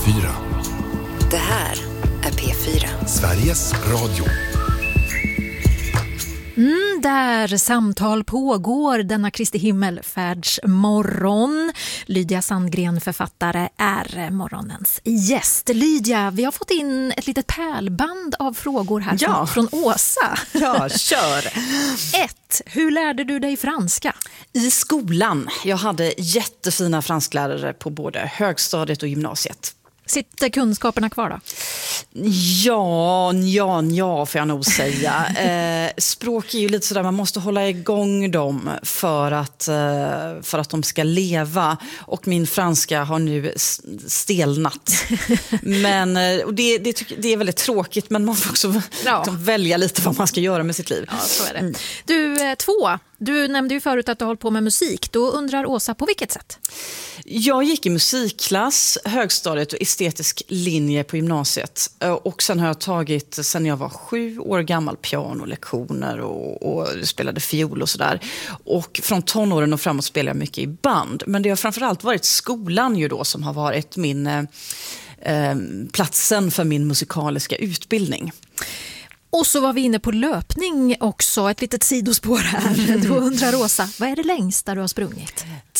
P4. Det här är P4. Sveriges Radio. Där samtal pågår denna Kristi himmelfärdsmorgon. Lydia Sandgren, författare, är morgonens gäst. Lydia, vi har fått in ett litet pärlband av frågor här från Åsa. Ja, kör! 1. Hur lärde du dig franska? I skolan. Jag hade jättefina fransklärare på både högstadiet och gymnasiet. Sitter kunskaperna kvar då? Ja, får jag nog säga. Språk är ju lite sådär, man måste hålla igång dem för att de ska leva. Och min franska har nu stelnat. Men och det är väldigt tråkigt, men man får också välja lite vad man ska göra med sitt liv. Ja, så är det. Du, 2. Du nämnde ju förut att du har hållit på med musik. Då undrar Åsa, på vilket sätt? Jag gick i musikklass, högstadiet och estetisk linje på gymnasiet. Och sen har jag tagit, sen jag var 7 år gammal, pianolektioner och spelade fiol och sådär. Och från tonåren och framåt spelade jag mycket i band. Men det har framförallt varit skolan ju då som har varit min platsen för min musikaliska utbildning. Och så var vi inne på löpning också, ett litet sidospår här. Då undrar Rosa, vad är det längsta du har sprungit?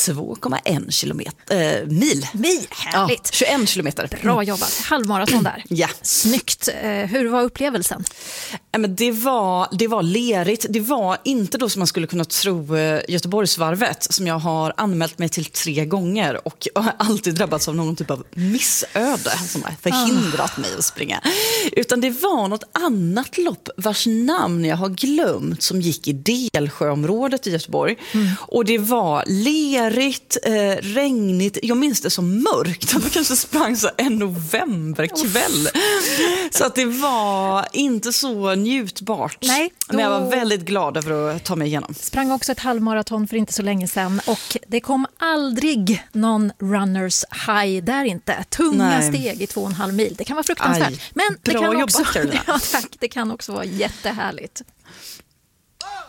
2,1 mil. Härligt. Ja, 21 kilometer. Bra jobbat. Halvmaraton där. Ja. Snyggt. Hur var upplevelsen? Men det var lerigt. Det var inte då som man skulle kunna tro Göteborgsvarvet, som jag har anmält mig till 3 gånger och har alltid drabbats av någon typ av missöde som har förhindrat mig att springa. Utan det var något annat lopp vars namn jag har glömt, som gick i Delsjöområdet i Göteborg. Och det var lerigt, regnigt. Jag minns det som mörkt. Jag kanske sprang så en novemberkväll. Så att det var inte så njutbart. Nej, men jag var väldigt glad över att ta mig igenom. Sprang också ett halvmaraton för inte så länge sedan. Och det kom aldrig någon runners high där inte. Tunga steg i 2,5 mil. Det kan vara fruktansvärt. Men det bra kan jobbat, också, tack. Det kan också vara jättehärligt.